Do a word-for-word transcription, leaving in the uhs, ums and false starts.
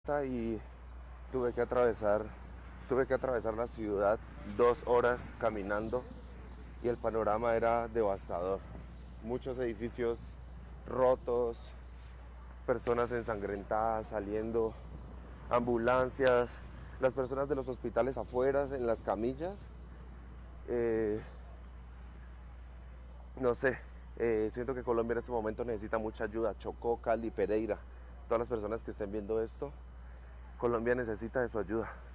Y tuve que atravesar, tuve que atravesar la ciudad dos horas caminando y el panorama era devastador. Muchos edificios rotos, personas ensangrentadas saliendo, ambulancias, las personas de los hospitales afuera en las camillas. Eh, no sé, eh, siento que Colombia en este momento necesita mucha ayuda. Chocó, Cali, Pereira, todas las personas que estén viendo esto, Colombia necesita de su ayuda.